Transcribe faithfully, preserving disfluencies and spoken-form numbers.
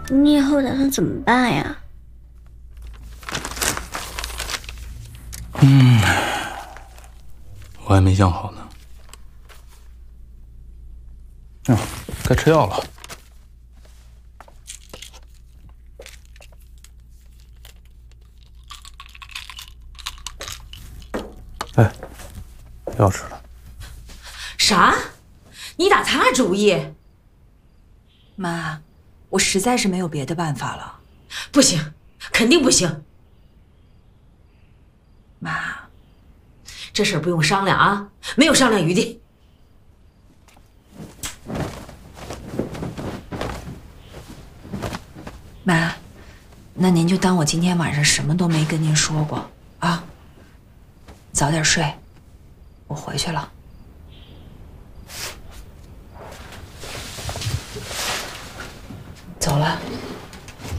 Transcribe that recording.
你以后打算怎么办呀？ 嗯，我还没想好呢。嗯，该吃药了。哎，药吃了。 啥？你打他主意？ 妈，我实在是没有别的办法了。 不行，肯定不行。 妈， 这事儿不用商量啊，没有商量余地。 妈，那您就当我今天晚上什么都没跟您说过啊。早点睡，我回去了。走了。